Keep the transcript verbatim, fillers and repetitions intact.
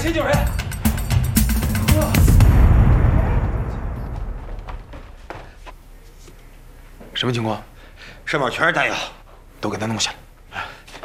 先救人。什么情况？ 上面全是弹药， 都给他弄下来。